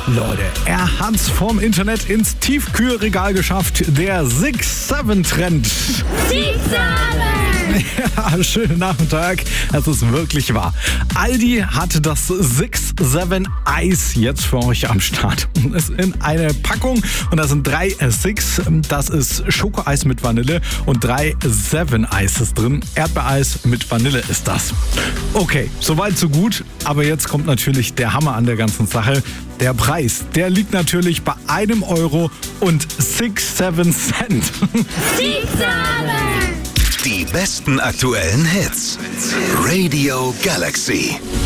Leute, er hat's vom Internet ins Tiefkühlregal geschafft. Der 6-7-Trend. Ja, schönen Nachmittag. Es ist wirklich wahr. Aldi hat das 6-7 Eis jetzt für euch am Start. Es ist in eine Packung und da sind 3 Six. Das ist Schokoeis mit Vanille und 3 7 Eises drin. Erdbeereis mit Vanille ist das. Okay, soweit so gut. Aber jetzt kommt natürlich der Hammer an der ganzen Sache. Der Preis, der liegt natürlich bei €1 und 6-7 Cent. Die besten aktuellen Hits. Radio Galaxy.